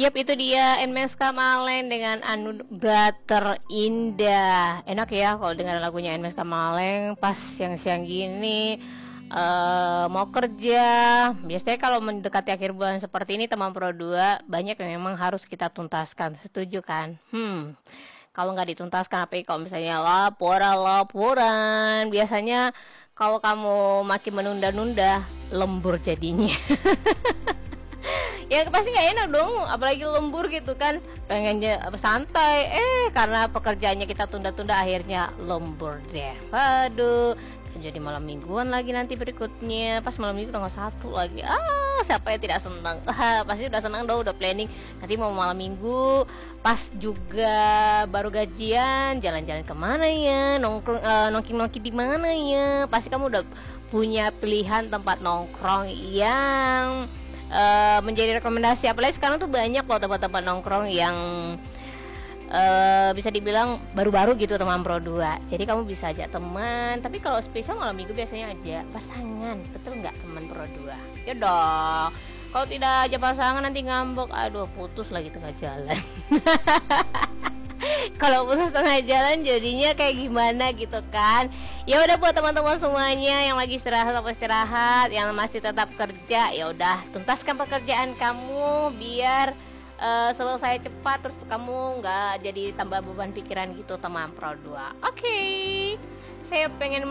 Yap, itu dia NMSK Maleng dengan Anugerah Terindah. Enak ya kalau dengar lagunya NMSK Maleng pas siang-siang gini, mau kerja. Biasanya kalau mendekati akhir bulan seperti ini, teman Pro 2 banyak yang memang harus kita tuntaskan. Setuju kan? Kalau nggak dituntaskan, apa kalau misalnya laporan, biasanya kalau kamu makin menunda-nunda, lembur jadinya. Ya pasti nggak enak dong, apalagi lembur gitu kan, pengennya santai, karena pekerjaannya kita tunda-tunda, akhirnya lembur deh. Waduh, kan jadi malam mingguan lagi nanti berikutnya, pas malam minggu tanggal 1 lagi. Siapa yang tidak senang? Pasti udah senang dong, udah planning nanti mau malam minggu, pas juga baru gajian, jalan-jalan kemana ya, nongkrong di mana ya. Pasti kamu udah punya pilihan tempat nongkrong yang menjadi rekomendasi. Apalagi sekarang tuh banyak loh tempat-tempat nongkrong yang bisa dibilang baru-baru gitu, teman Pro 2. Jadi kamu bisa ajak teman, tapi kalau spesial malam minggu biasanya aja pasangan. Betul nggak, teman Pro 2? Ya dong. Kalau tidak aja pasangan nanti ngambek, aduh putus lagi tengah jalan. Kalau putus tengah jalan jadinya kayak gimana gitu kan. Ya udah, buat teman-teman semuanya yang lagi istirahat, yang masih tetap kerja, ya udah tuntaskan pekerjaan kamu biar selesai cepat, terus kamu nggak jadi tambah beban pikiran gitu, teman Pro 2. Oke. Saya pengen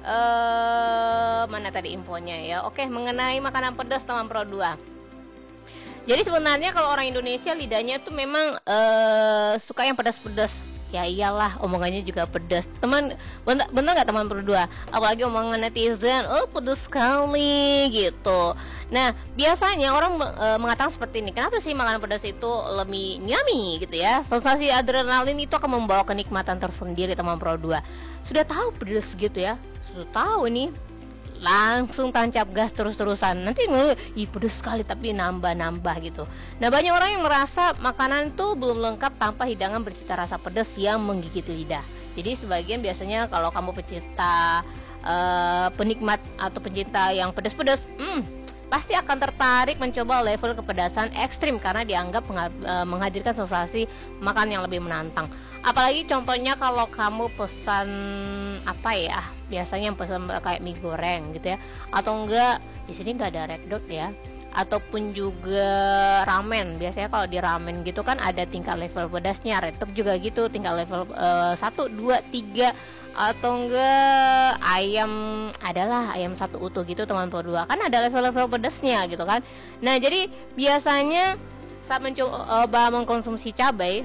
mana tadi infonya ya. Oke, mengenai makanan pedas, teman Pro 2. Jadi sebenarnya kalau orang Indonesia lidahnya tuh memang suka yang pedas-pedas. Ya iyalah, omongannya juga pedas. Teman, bener nggak, teman Pro 2? Apalagi omongan netizen, pedas sekali gitu. Nah, biasanya orang mengatakan seperti ini. Kenapa sih makanan pedas itu lebih yummy gitu ya? Sensasi adrenalin itu akan membawa kenikmatan tersendiri, teman Pro 2. Sudah tahu pedas gitu ya? Sudah tahu nih, langsung tancap gas terus-terusan, nanti pedes sekali tapi nambah-nambah gitu. Nah, banyak orang yang merasa makanan tuh belum lengkap tanpa hidangan bercita rasa pedas yang menggigit lidah. Jadi sebagian biasanya kalau kamu pecinta penikmat atau pencinta yang pedas-pedas, pasti akan tertarik mencoba level kepedasan ekstrim karena dianggap menghadirkan sensasi makan yang lebih menantang. Apalagi contohnya kalau kamu pesan apa ya, biasanya yang pesan kayak mie goreng gitu ya, atau enggak, di sini nggak ada red dot ya, ataupun juga ramen. Biasanya kalau di ramen gitu kan ada tingkat level pedasnya. Red dot juga gitu, tingkat level 1, 2, 3, atau enggak ayam, adalah ayam satu utuh gitu, teman Pro 2. Kan ada level-level pedasnya gitu kan. Nah, jadi biasanya saat mencoba mengkonsumsi cabai,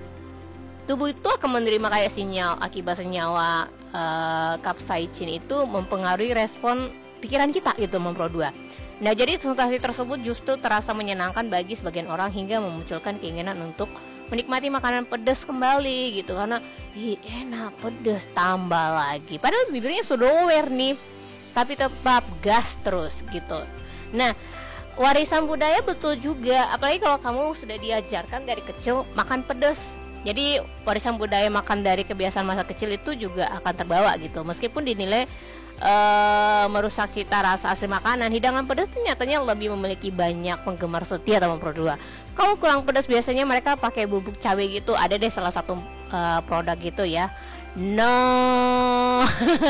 tubuh itu akan menerima kayak sinyal akibat senyawa capsaicin itu mempengaruhi respon pikiran kita gitu, teman Pro 2. Nah, jadi sensasi tersebut justru terasa menyenangkan bagi sebagian orang hingga memunculkan keinginan untuk menikmati makanan pedas kembali gitu, karena enak, pedas, tambah lagi. Padahal bibirnya sudah aware nih, tapi tetap gas terus gitu. Nah, warisan budaya betul juga, apalagi kalau kamu sudah diajarkan dari kecil makan pedas. Jadi warisan budaya makan dari kebiasaan masa kecil itu juga akan terbawa gitu. Meskipun dinilai merusak cita rasa asli makanan, hidangan pedas itu nyatanya lebih memiliki banyak penggemar setia, teman Pro 2. Kalau kurang pedas biasanya mereka pakai bubuk cabai gitu. Ada deh salah satu produk gitu ya. No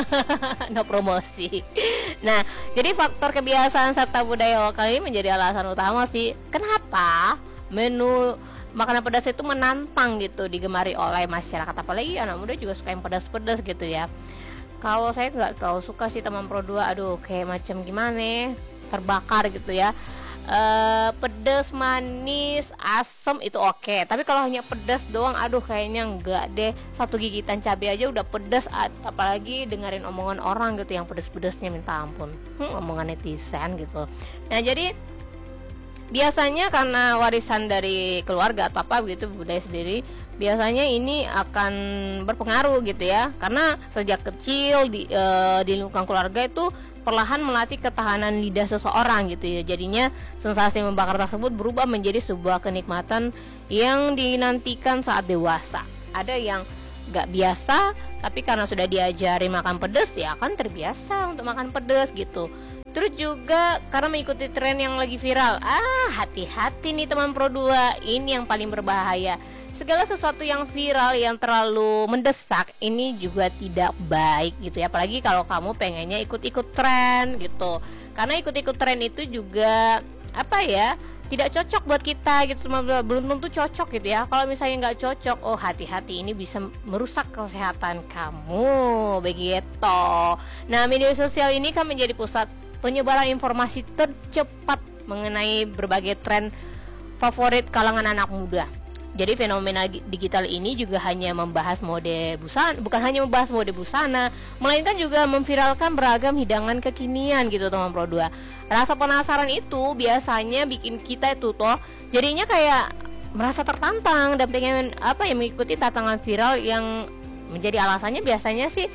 promosi. Nah, jadi faktor kebiasaan serta budaya lokal ini menjadi alasan utama sih kenapa menu makanan pedas itu menantang gitu, digemari oleh masyarakat. Apalagi anak muda juga suka yang pedas-pedas gitu ya. Kalau saya nggak terlalu suka sih, teman Pro 2. Aduh, kayak macam gimana, terbakar gitu ya. Pedas, manis, asam itu oke. Tapi kalau hanya pedas doang, aduh kayaknya enggak deh. Satu gigitan cabai aja udah pedas, apalagi dengerin omongan orang gitu yang pedas-pedasnya minta ampun. Omongan netizen gitu. Nah, jadi biasanya karena warisan dari keluarga atau apa gitu, budaya sendiri, biasanya ini akan berpengaruh gitu ya. Karena sejak kecil di lingkungan keluarga itu perlahan melatih ketahanan lidah seseorang gitu ya. Jadinya sensasi membakar tersebut berubah menjadi sebuah kenikmatan yang dinantikan saat dewasa. Ada yang gak biasa, tapi karena sudah diajari makan pedas ya akan terbiasa untuk makan pedas gitu. Terus juga karena mengikuti tren yang lagi viral. Hati-hati nih teman Pro 2, ini yang paling berbahaya. Segala sesuatu yang viral yang terlalu mendesak ini juga tidak baik gitu ya. Apalagi kalau kamu pengennya ikut-ikut tren gitu. Karena ikut-ikut tren itu juga apa ya, tidak cocok buat kita gitu, belum tentu cocok gitu ya. Kalau misalnya nggak cocok, oh hati-hati, ini bisa merusak kesehatan kamu begitu. Nah, media sosial ini kan menjadi pusat penyebaran informasi tercepat mengenai berbagai tren favorit kalangan anak muda. Jadi fenomena digital ini juga hanya membahas mode busana, bukan hanya membahas mode busana, melainkan juga memviralkan beragam hidangan kekinian gitu teman Pro 2. Rasa penasaran itu biasanya bikin kita itu toh jadinya kayak merasa tertantang dan pengen apa ya, mengikuti tantangan viral yang menjadi alasannya biasanya sih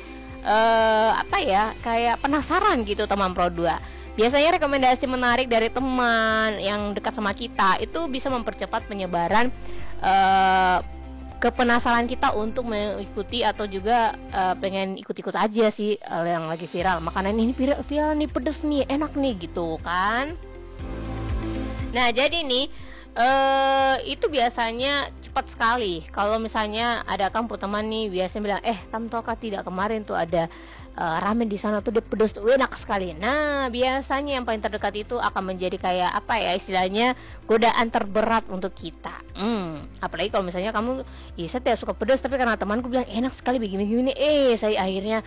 kayak penasaran gitu teman Pro 2. Biasanya rekomendasi menarik dari teman yang dekat sama kita itu bisa mempercepat penyebaran kepenasaran kita untuk mengikuti atau juga pengen ikut-ikut aja sih yang lagi viral. Makanan ini viral nih, pedes nih, enak nih gitu kan. Nah, jadi nih itu biasanya cepat sekali. Kalau misalnya ada kamu teman nih biasanya bilang, kamu tahu kah tidak, kemarin tuh ada ramen di sana tuh dia pedas tuh enak sekali. Nah, biasanya yang paling terdekat itu akan menjadi kayak apa ya istilahnya, godaan terberat untuk kita. Apalagi kalau misalnya kamu, saya tidak suka pedas tapi karena temanku bilang enak sekali begini-begini, saya akhirnya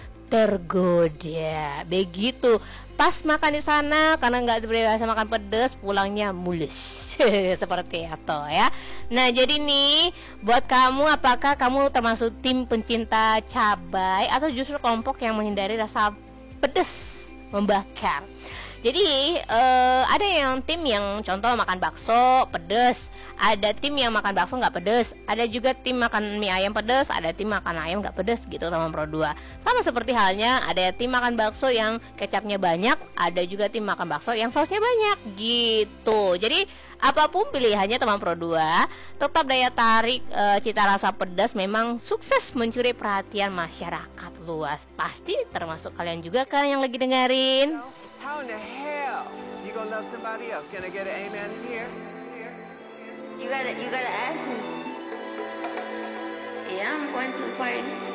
tergoda begitu. Pas makan di sana karena nggak biasa makan pedas, pulangnya mulus seperti itu ya. Nah, jadi nih buat kamu, apakah kamu termasuk tim pencinta cabai atau justru kelompok yang menghindari rasa pedas membakar? Jadi ada yang tim yang contoh makan bakso pedas, ada tim yang makan bakso nggak pedas, ada juga tim makan mie ayam pedas, ada tim makan ayam nggak pedas gitu teman Pro 2. Sama seperti halnya ada tim makan bakso yang kecapnya banyak, ada juga tim makan bakso yang sausnya banyak gitu. Jadi apapun pilihannya teman Pro 2, tetap daya tarik cita rasa pedas memang sukses mencuri perhatian masyarakat luas. Pasti termasuk kalian juga kan yang lagi dengerin. How in the hell you gonna love somebody else? Can I get an amen here? You gotta ask me. Yeah, I'm going to the party.